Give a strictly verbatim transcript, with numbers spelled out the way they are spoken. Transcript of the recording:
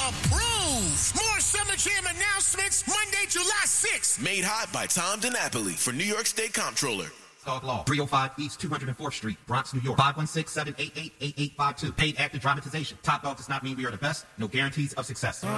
approved. More Summer Jam announcements Monday, July sixth. Made hot by Tom DiNapoli for New York State Comptroller. Dog Law, three oh five East two hundred fourth Street, Bronx, New York, five one six, seven eight eight, eight eight five two. Paid active dramatization. Top Dog does not mean we are the best. No guarantees of success.